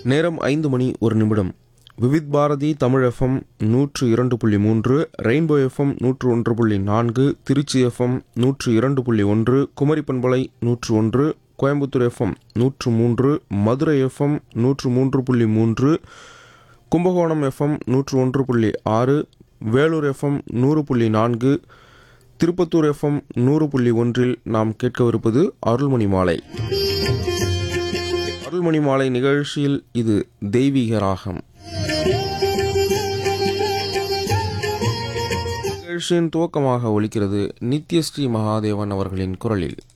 நேரம் 5 மணி 1 நிமிடம். Vividh Bharathi Tamil FM 102.3, rainbow FM 101.4, Trichy FM 102.1, Kumari பண்பலை 101, Coimbatore FM 103, Madurai FM 103.3, Kumbakonam FM 101.6, Vellore FM 100.4, Tirupattur FM 100.1 நாம் கேட்கவிருப்பது அருள்மணி மாலை. அருள்மணி மாலை நிகழ்ச்சியில் இது தெய்வீக ராகம். நிகழ்ச்சியின் துவக்கமாக ஒலிக்கிறது நித்யஸ்ரீ மகாதேவன் அவர்களின் குரலில்.